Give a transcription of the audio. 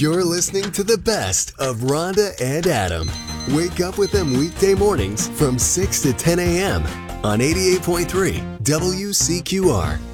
You're listening to the best of Rhonda and Adam. Wake up with them weekday mornings from 6 to 10 a.m. on 88.3 WCQR.